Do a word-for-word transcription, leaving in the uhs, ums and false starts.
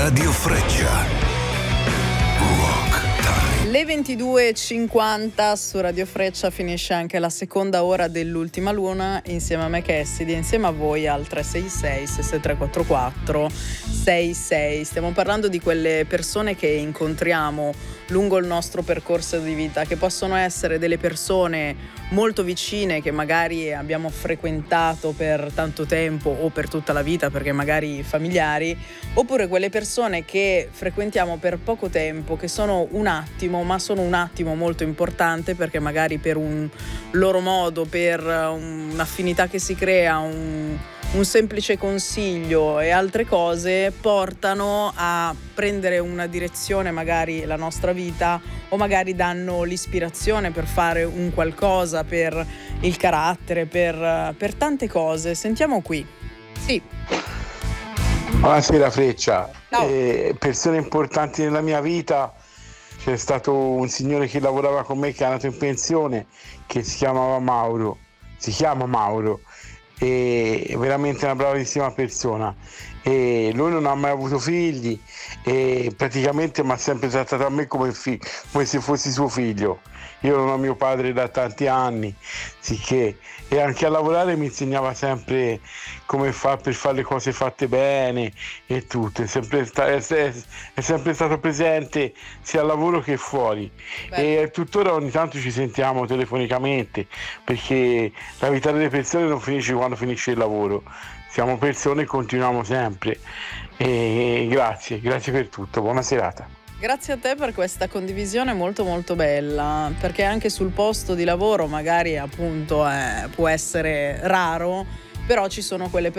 Radio Freccia. Le ventidue e cinquanta su Radio Freccia finisce anche la seconda ora dell'Ultima Luna insieme a me Cassidy e insieme a voi al tre sei sei sei sei tre quattro quattro sei sei. Stiamo parlando di quelle persone che incontriamo lungo il nostro percorso di vita, che possono essere delle persone molto vicine che magari abbiamo frequentato per tanto tempo o per tutta la vita perché magari familiari, oppure quelle persone che frequentiamo per poco tempo, che sono un attimo, ma sono un attimo molto importante perché magari per un loro modo, per un'affinità che si crea, un, un semplice consiglio e altre cose portano a prendere una direzione magari la nostra vita, o magari danno l'ispirazione per fare un qualcosa, per il carattere, per, per tante cose. Sentiamo qui. Sì. Buonasera Freccia. Ciao. Eh, persone importanti nella mia vita: c'è stato un signore che lavorava con me che è andato in pensione, che si chiamava Mauro, si chiama Mauro, e è veramente una bravissima persona. E lui non ha mai avuto figli e praticamente mi ha sempre trattato a me come, fi- come se fossi suo figlio. Io non ho mio padre da tanti anni, sicché, e anche a lavorare mi insegnava sempre come fare per fare le cose fatte bene e tutto. È sempre, sta- è, è, è sempre stato presente sia al lavoro che fuori. Beh. E tuttora ogni tanto ci sentiamo telefonicamente, perché la vita delle persone non finisce quando finisce il lavoro. Siamo persone e continuiamo sempre. E grazie, grazie per tutto, buona serata. Grazie a te per questa condivisione molto molto bella, perché anche sul posto di lavoro magari appunto eh, può essere raro, però ci sono quelle persone